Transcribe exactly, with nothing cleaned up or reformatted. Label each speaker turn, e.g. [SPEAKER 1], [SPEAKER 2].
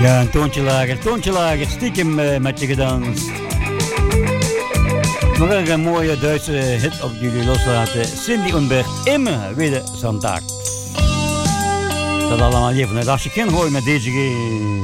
[SPEAKER 1] Ja, een toontje lager, toontje lager, stiekem uh, met je gedanst. Nog een mooie Duitse hit op jullie loslaten. Cindy und Bert, immer wieder Sonntag. Dat allemaal hier vanuit Aschenkin gooien met D J G.